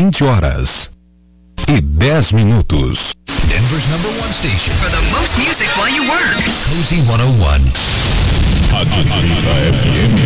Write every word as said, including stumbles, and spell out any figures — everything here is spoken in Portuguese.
vinte horas e dez minutos. Denver's number one station for the most music while you work. Cozy cento e um. Rádio F M.